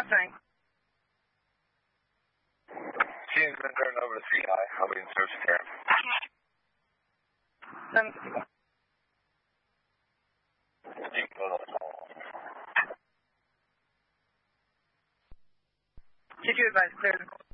Mustang. Scene's been turned over to CI. I'll be in search of Karen. 751. Did you advise clear?